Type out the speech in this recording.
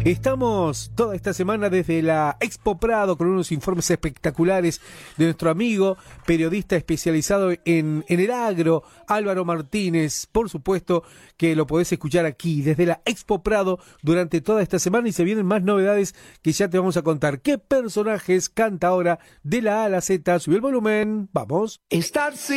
Estamos toda esta semana desde la Expo Prado con unos informes espectaculares de nuestro amigo, periodista especializado en el agro, Álvaro Martínez. Por supuesto que lo podés escuchar aquí desde la Expo Prado durante toda esta semana y se vienen más novedades que ya te vamos a contar. ¿Qué personajes canta ahora de la A a la Z? Sube el volumen, vamos.